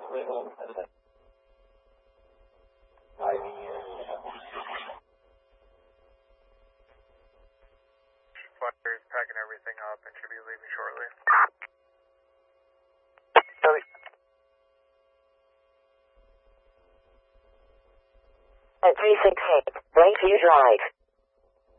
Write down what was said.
Flyers packing everything up and should be leaving shortly. At 368, Lakeview Drive.